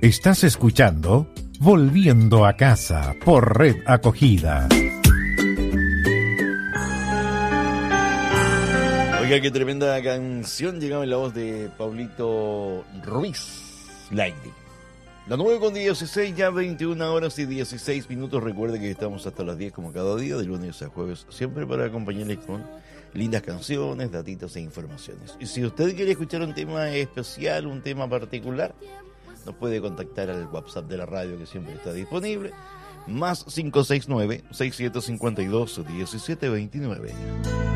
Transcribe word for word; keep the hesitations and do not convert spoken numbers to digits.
Estás escuchando Volviendo a Casa por Red Acogida. Oiga, qué tremenda canción. Llegaba en la voz de Pablito Ruiz, Lady. La nueve con dieciséis, ya veintiuna horas y dieciséis minutos. Recuerde que estamos hasta las diez como cada día, de lunes a jueves, siempre para acompañarles con lindas canciones, datitos e informaciones. Y si usted quiere escuchar un tema especial, un tema particular, nos puede contactar al WhatsApp de la radio que siempre está disponible. Más cinco seis nueve, seis siete cinco dos, uno siete dos nueve.